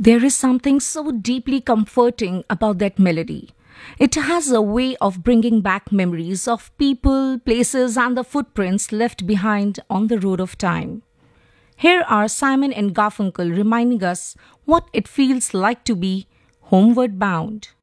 There is something so deeply comforting about that melody. It has a way of bringing back memories of people, places, and the footprints left behind on the road of time. Here are Simon and Garfunkel reminding us what it feels like to be homeward bound.